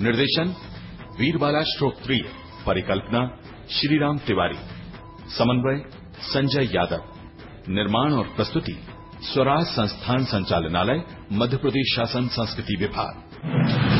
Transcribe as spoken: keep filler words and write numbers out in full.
निर्देशन वीरबाला श्रोत्रिय। परिकल्पना श्रीराम तिवारी। समन्वय संजय यादव। निर्माण और प्रस्तुति स्वराज संस्थान संचालनालय, मध्य प्रदेश शासन संस्कृति विभाग।